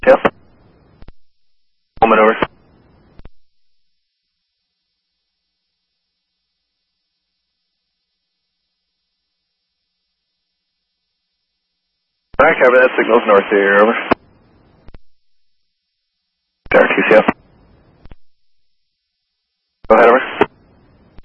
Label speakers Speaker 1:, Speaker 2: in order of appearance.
Speaker 1: Yep. Moment over. Alright, copy that. Signal's north here, over. TCF.